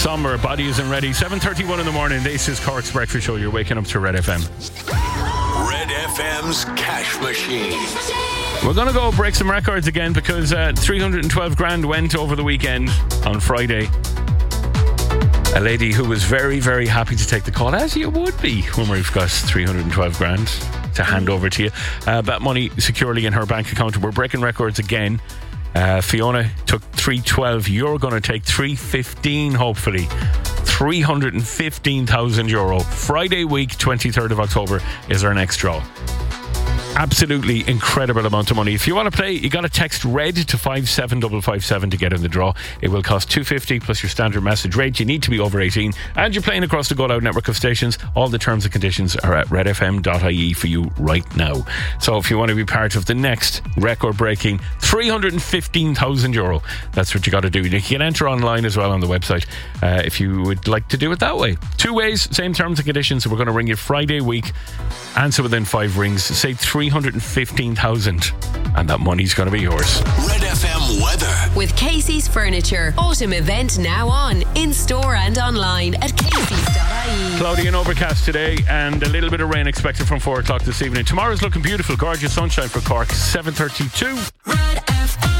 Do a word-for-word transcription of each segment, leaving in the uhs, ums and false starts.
summer. Body isn't ready. seven thirty-one in the morning. This is Cork's Breakfast Show. You're waking up to Red F M. Red F M's Cash Machine. We're going to go break some records again because uh, three hundred twelve grand went over the weekend on Friday. A lady who was very, very happy to take the call, as you would be when we've got three hundred twelve grand to hand over to you. Uh, that money securely in her bank account. We're breaking records again. Uh, Fiona took three twelve. You're going to take three fifteen, hopefully. three hundred fifteen thousand euro. Friday week, twenty-third of October, is our next draw. Absolutely incredible amount of money. If you want to play, you got to text RED to five seven five five seven to get in the draw. It will cost two dollars fifty plus your standard message rate. You need to be over eighteen and you're playing across the Go Loud network of stations. All the terms and conditions are at red f m dot i e for you right now. So if you want to be part of the next record breaking three hundred fifteen thousand euro, that's what you got to do. You can enter online as well on the website uh, if you would like to do it that way. Two ways, same terms and conditions. So we're going to ring you Friday week. Answer within five rings. Say three hundred fifteen thousand and that money's going to be yours. Red F M weather with Casey's Furniture. Autumn event now on, in store and online at caseys dot i e. Cloudy and overcast today and a little bit of rain expected from four o'clock this evening. Tomorrow's looking beautiful. Gorgeous sunshine for Cork. seven thirty-two. Red F M.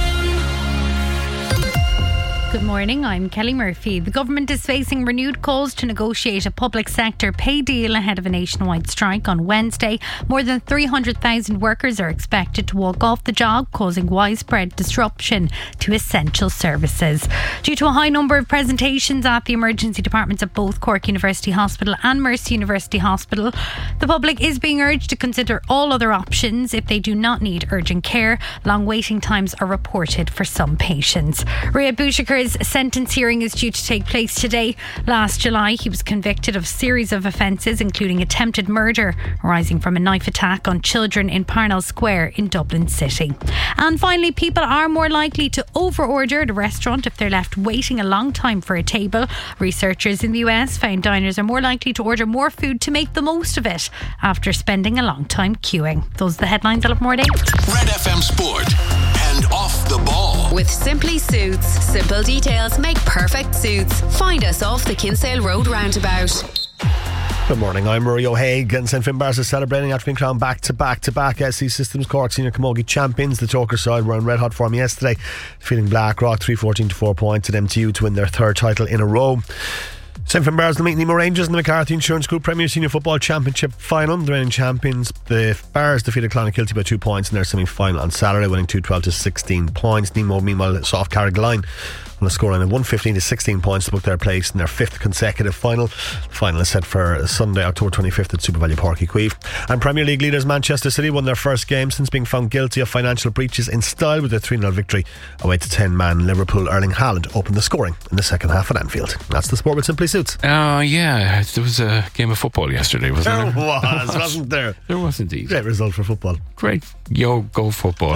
Good morning, I'm Kelly Murphy. The government is facing renewed calls to negotiate a public sector pay deal ahead of a nationwide strike on Wednesday. More than three hundred thousand workers are expected to walk off the job, causing widespread disruption to essential services. Due to a high number of presentations at the emergency departments at both Cork University Hospital and Mercy University Hospital, the public is being urged to consider all other options if they do not need urgent care. Long waiting times are reported for some patients. Rhea Bouchaker's sentence hearing is due to take place today. Last July, he was convicted of a series of offences, including attempted murder arising from a knife attack on children in Parnell Square in Dublin City. And finally, people are more likely to over-order at a restaurant if they're left waiting a long time for a table. Researchers in the U S found diners are more likely to order more food to make the most of it after spending a long time queuing. Those are the headlines. I'll have more at eight. Red F M Sport and Off the Ball with Simply Suits. Simple details make perfect suits. Find us off the Kinsale Road roundabout. Good morning, I'm Murray O'Haig, and Saint Finbarrs is celebrating after being crowned back to back to back S C Systems Cork Senior Camogie champions. The Toker side were in red hot form yesterday, defeating Blackrock three fourteen to four points at M T U to win their third title in a row. Saint Finbarrs will meet Nemo Rangers in the McCarthy Insurance Group Premier Senior Football Championship final. The reigning champions, the Bars, defeated Clonakilty by two points in their semi-final on Saturday, winning two twelve to sixteen points. Nemo, meanwhile, soft Carrigaline on a scoreline of one fifteen to sixteen points to book their place in their fifth consecutive final. The final is set for Sunday, October twenty-fifth at Super Value Park Equive. And Premier League leaders Manchester City won their first game since being found guilty of financial breaches in style with a three nil victory away to ten-man Liverpool. Erling Haaland opened the scoring in the second half at Anfield. That's the sport with Simply Suits. Oh, uh, yeah. There was a game of football yesterday, wasn't there? There was, wasn't there? There was indeed. Great result for football. Great. Yo, go football.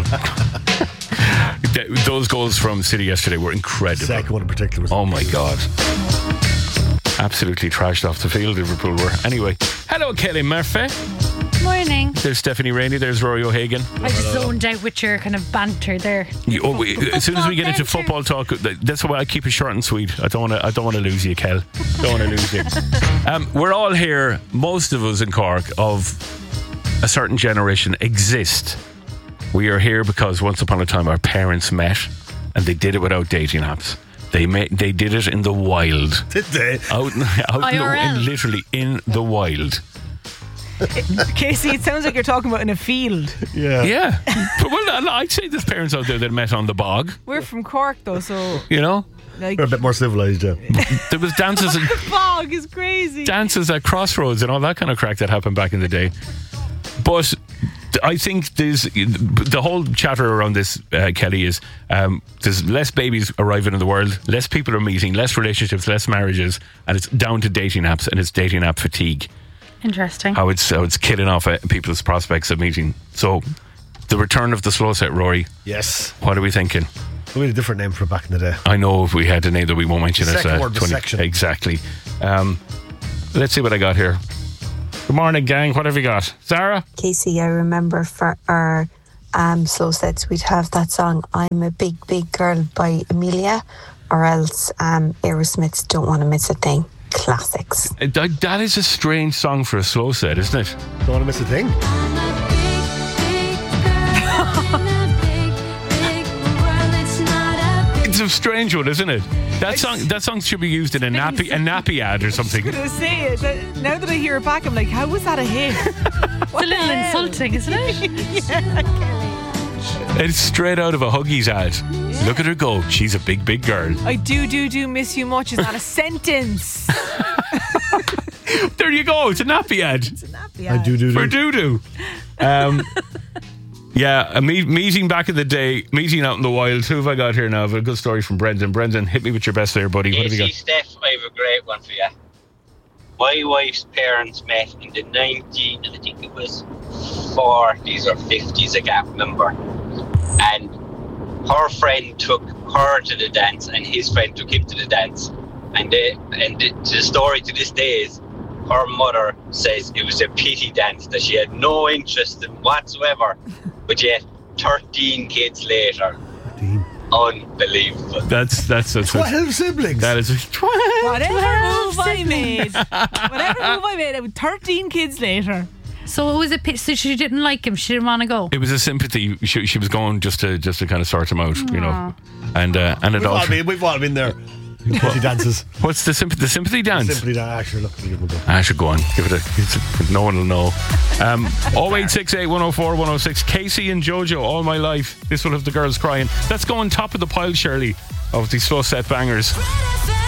Those goals from City yesterday were incredible. The second one in particular was oh my God, absolutely trashed off the field. Liverpool were. Anyway, hello Kelly Murphy. Morning. There's Stephanie Rainey. There's Rory O'Hagan. I just zoned out with your kind of banter there. You, oh, we, as soon as we get into football talk, that's why I keep it short and sweet. I don't want to. I don't want to lose you, Kel. Don't want to lose you. Um, we're all here. Most of us in Cork of a certain generation exist. We are here because once upon a time our parents met and they did it without dating apps. They made, they did it in the wild. Did they? Out, out no, in, literally in the wild. Casey, it sounds like you're talking about in a field. Yeah. Yeah. But, well, I'd say there's parents out there that met on the bog. We're from Cork though, so you know, like, we're a bit more civilised, yeah. There was dances and the bog is crazy. Dances at crossroads and all that kind of crack that happened back in the day. But I think there's the whole chatter around this, uh, Kelly, is um, there's less babies arriving in the world, less people are meeting, less relationships, less marriages, and it's down to dating apps and it's dating app fatigue. Interesting. How it's how it's killing off uh, people's prospects of meeting. So, the return of the slow set, Rory. Yes. What are we thinking? We had a different name for it back in the day. I know if we had a name that we won't mention. The second as, uh, word, the twenty section. Exactly. Um, let's see what I got here. Good morning, gang. What have you got? Sarah? Casey, I remember for our um, slow sets, we'd have that song, I'm a Big, Big Girl by Amelia. or else um, Aerosmith's Don't Want to Miss a Thing. Classics. Uh, That, that is a strange song for a slow set, isn't it? Don't want to miss a thing. It's a strange one, isn't it? That song that song should be used in a nappy a nappy ad or something. I'm gonna say it. That- Now that I hear it back, I'm like, how was that a hit? It's a little insulting, isn't it? It's straight out of a Huggies ad. Look at her go. She's a big, big girl. I do, do, do miss you much. Is not a sentence. There you go. It's a nappy ad. I do do For do. doo-doo. Um, yeah, a me- meeting back in the day, meeting out in the wild. Who have I got here now? I've a good story from Brendan. Brendan, hit me with your best there, buddy. What have you Casey, got? Steph, I have a great one for you. My wife's parents met in the nineteen, I think it was forties or fifties, I can't remember. And her friend took her to the dance, and his friend took him to the dance. And they, and the, the story to this day is, her mother says it was a pity dance that she had no interest in whatsoever. But yet, thirteen kids later, thirteen. Unbelievable. That's that's that's, that's twelve siblings. That is Whatever move I made, whatever move I made, it was thirteen kids later. So it was a pit. So she didn't like him. She didn't want to go. It was a sympathy. She, she was going just to just to kind of sort him out, you know. And uh, and it We've all also. been, we've all been there. She dances. What's the sympathy? The sympathy dance. Simply that. Actually, look, give it a go. I should go on. Give it a. It's a no one will know. Um, oh eight six eight, one oh four, one oh six. Casey and Jojo, All My Life. This will have the girls crying. Let's go on top of the pile, Shirley, of these slow set bangers.